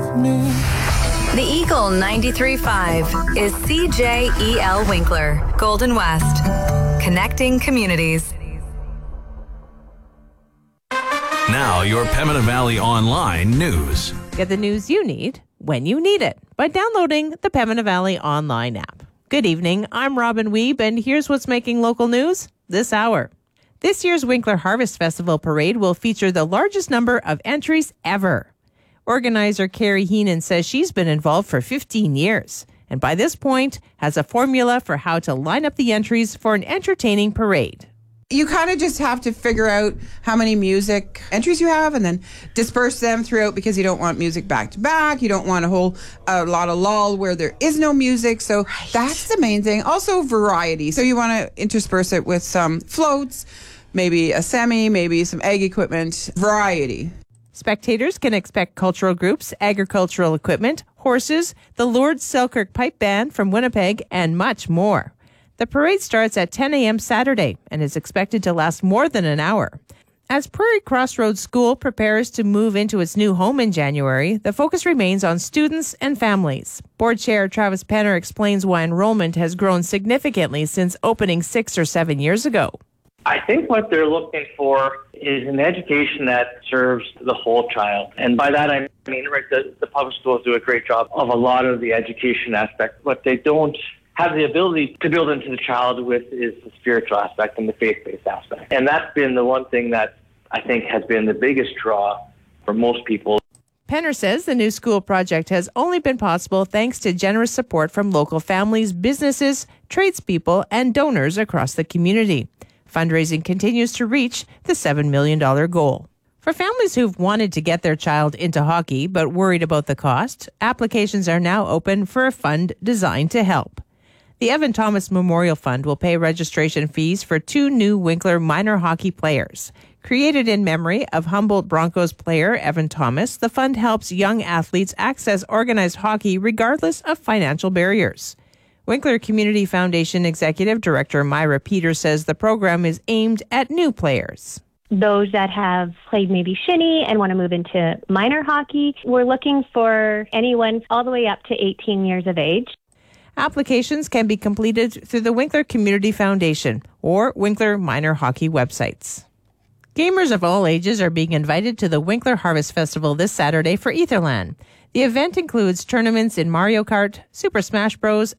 me. The Eagle 93.5 is CJEL Winkler, Golden West, connecting communities. Now, your Pembina Valley Online news. Get the news you need when you need it by downloading the Pembina Valley Online app. Good evening, I'm Robin Weeb, and here's what's making local news this hour. This year's Winkler Harvest Festival Parade will feature the largest number of entries ever. Organizer Carrie Heenan says she's been involved for 15 years, and by this point has a formula for how to line up the entries for an entertaining parade. You kind of just have to figure out how many music entries you have and then disperse them throughout, because you don't want music back to back. You don't want a lot of lull where there is no music. So that's the main thing. Also variety. So you want to intersperse it with some floats, maybe a semi, maybe some egg equipment, variety. Spectators can expect cultural groups, agricultural equipment, horses, the Lourdes Selkirk Pipe Band from Winnipeg, and much more. The parade starts at 10 a.m. Saturday and is expected to last more than an hour. As Prairie Crossroads School prepares to move into its new home in January, the focus remains on students and families. Board Chair Travis Penner explains why enrollment has grown significantly since opening 6 or 7 years ago. I think what they're looking for is an education that serves the whole child. And by that I mean, right, the public schools do a great job of a lot of the education aspect. What they don't have the ability to build into the child with is the spiritual aspect and the faith-based aspect. And that's been the one thing that I think has been the biggest draw for most people. Penner says the new school project has only been possible thanks to generous support from local families, businesses, tradespeople, and donors across the community. Fundraising continues to reach the $7 million goal. For families who've wanted to get their child into hockey but worried about the cost, applications are now open for a fund designed to help. The Evan Thomas Memorial Fund will pay registration fees for 2 new Winkler minor hockey players. Created in memory of Humboldt Broncos player Evan Thomas, the fund helps young athletes access organized hockey regardless of financial barriers. Winkler Community Foundation Executive Director Myra Peters says the program is aimed at new players. Those that have played maybe shinny and want to move into minor hockey, we're looking for anyone all the way up to 18 years of age. Applications can be completed through the Winkler Community Foundation or Winkler Minor Hockey websites. Gamers of all ages are being invited to the Winkler Harvest Festival this Saturday for Etherland. The event includes tournaments in Mario Kart, Super Smash Bros.,